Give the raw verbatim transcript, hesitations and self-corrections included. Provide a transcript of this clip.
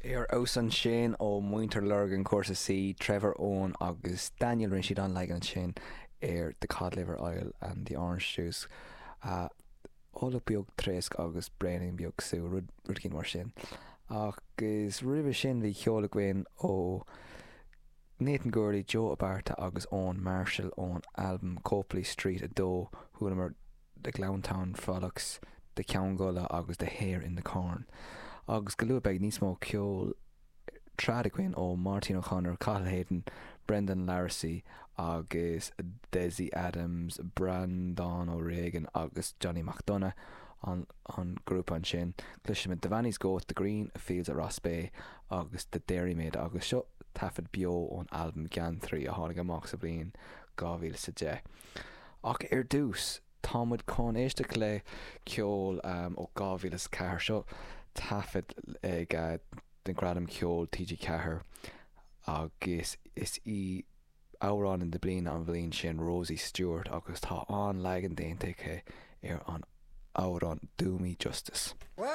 Ar os an sin ó muinter lergan cuasa sí Trevor Owen agus Daniel rin siad an legan sin ar the cod liver oil and the orange juice. Uh, Óla beag tresc agus brenin beag sú rud rud cin mar sin. Agus ribh sin bhí cheola ghain ó Nathan Gurley, Joe Abarta agus Owen Marshall ón album Copley Street a dó thuaimar the Clowntown Frolics, the Ceangola agus the Hare in the Corn. Agus go luath beag níos mó ceol trád a ghain ó Martin O'Connor, Cathal Hayden, Brendan Larcy agus Desi Adams, Brandon O'Regan agus Johnny McDonough an, an grúp an sin. Cluisiid Devaney's Goat, The Green Fields at Ross Bay agus The Dairymaid agus seo tafod bio ón album Gan trí a tháinig amach sa bliain two thousand deich. Ach ar dús támuid chun éisteach le ceol um, ó two thousand four seo tafod ag uh, den gradam ceol T G Cahir agus is í árán in de blian an bhliain sin Rosie Stewart agus tá an legan déanta ar an árán Do Me Justice.